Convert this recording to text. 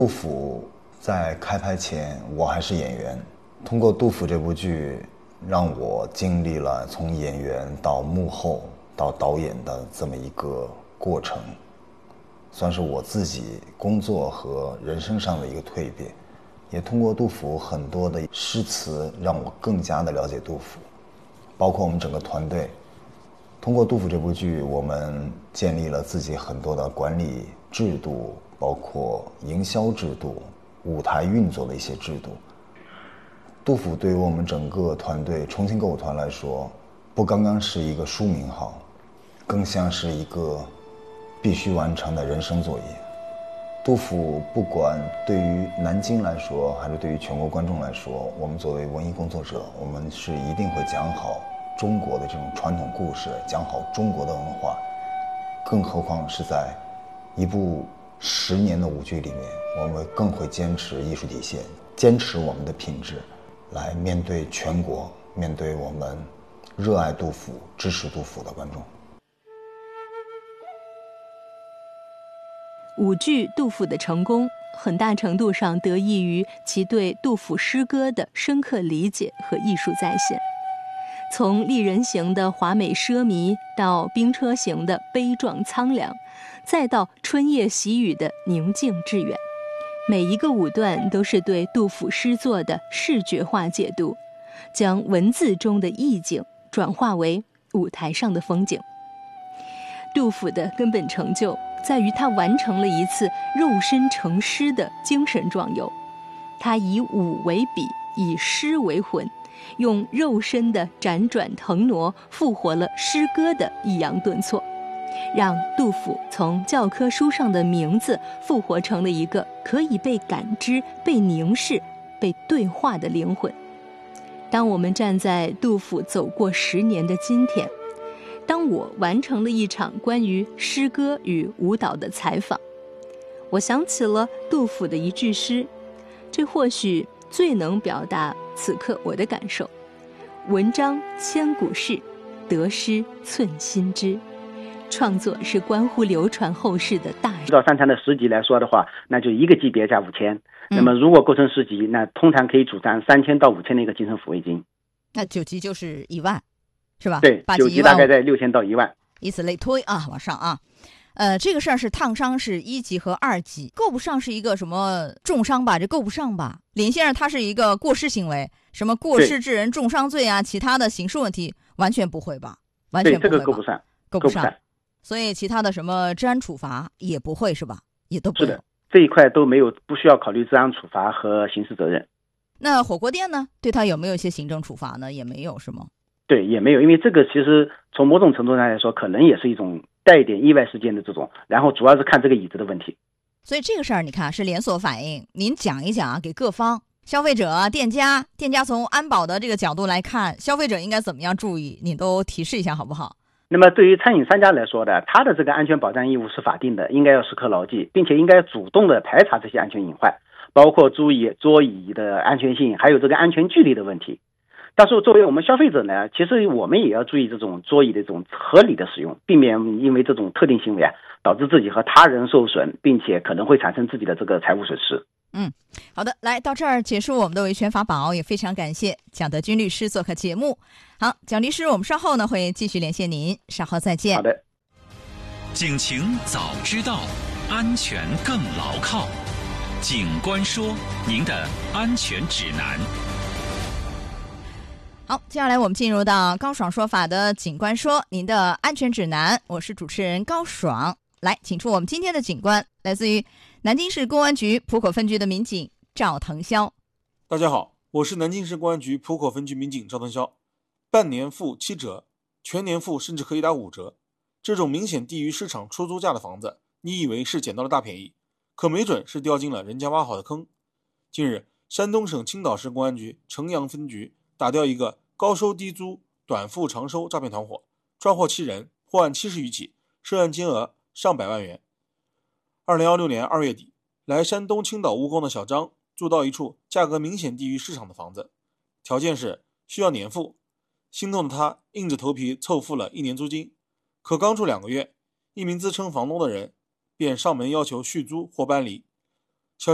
杜甫在开拍前，我还是演员。通过《杜甫》这部剧，让我经历了从演员到幕后到导演的这么一个过程，算是我自己工作和人生上的一个蜕变。也通过杜甫很多的诗词，让我更加的了解杜甫，包括我们整个团队。通过《杜甫》这部剧，我们建立了自己很多的管理制度，包括营销制度、舞台运作的一些制度。杜甫对于我们整个团队重庆歌舞团来说，不刚刚是一个书名号，更像是一个必须完成的人生作业。杜甫不管对于南京来说，还是对于全国观众来说，我们作为文艺工作者，我们是一定会讲好中国的这种传统故事，讲好中国的文化。更何况是在一部10年的舞剧里面，我们更会坚持艺术底线，坚持我们的品质，来面对全国，面对我们热爱杜甫、支持杜甫的观众。 舞剧《杜甫》的成功，很大程度上得益于其对杜甫诗歌的深刻理解和艺术再现。从丽人行的华美奢靡，到兵车行的悲壮苍凉，再到春夜喜雨的宁静致远，每一个舞段都是对杜甫诗作的视觉化解读，将文字中的意境转化为舞台上的风景。杜甫的根本成就在于他完成了一次肉身成诗的精神壮游。他以舞为笔，以诗为魂，用肉身的辗转腾挪复活了诗歌的抑扬顿挫，让杜甫从教科书上的名字复活成了一个可以被感知、被凝视、被对话的灵魂。当我们站在杜甫走过10年的今天，当我完成了一场关于诗歌与舞蹈的采访，我想起了杜甫的一句诗，这或许最能表达此刻我的感受：文章千古事，得失寸心知。创作是关乎流传后世的大事。 到3餐的10级来说的话，那就一个级别加5000。那么如果构成10级，那通常可以主张3000到5000的一个精神抚慰金。 那9级就是1万，是吧？ 对，9级大概在6000到1万， 以此类推啊，往上啊。这个事儿是烫伤是1级和2级，够不上是一个什么重伤吧？这够不上吧？林先生他是一个过失行为，什么过失致人重伤罪啊，其他的刑事问题完全不会吧？完全不会吧？ 对，这个够不上， 够不上。所以其他的什么治安处罚也不会是吧？也都不会。 是的，这一块都没有，不需要考虑治安处罚和刑事责任。 那火锅店呢？对他有没有一些行政处罚呢？也没有是吗？ 对，也没有，因为这个其实从某种程度上来说，可能也是一种带一点意外事件的这种，然后主要是看这个椅子的问题。 所以这个事儿你看是连锁反应，您讲一讲啊，给各方消费者啊、店家从安保的这个角度来看，消费者应该怎么样注意，你都提示一下好不好？ 那么对于餐饮商家来说的，他的这个安全保障义务是法定的，应该要时刻牢记，并且应该主动的排查这些安全隐患，包括注意桌椅的安全性，还有这个安全距离的问题。但是作为我们消费者呢，其实我们也要注意这种桌椅的这种合理的使用，避免因为这种特定行为导致自己和他人受损，并且可能会产生自己的这个财务损失。 好的，来到这儿结束我们的维权法宝，也非常感谢蒋德军律师做客节目。好，蒋律师，我们稍后呢会继续连线您，稍后再见。 好的。 警情早知道，安全更牢靠。警官说，您的安全指南。 好，接下来我们进入到高爽说法的警官说，您的安全指南。我是主持人高爽，来，请出我们今天的警官，来自于南京市公安局浦口分局的民警赵腾霄。 大家好，我是南京市公安局浦口分局民警赵腾霄。半年付7折，全年付甚至可以打5折，这种明显低于市场出租价的房子，你以为是捡到了大便宜，可没准是掉进了人家挖好的坑。近日，山东省青岛市公安局城阳分局打掉一个高收低租、短付长收诈骗团伙，抓获7人，破案70余起，涉案金额上百万元。2016年2月底，来山东青岛务工的小张住到一处价格明显低于市场的房子，条件是需要年付。心动的他硬着头皮凑付了1年租金，可刚住2个月，一名自称房东的人便上门要求续租或搬离。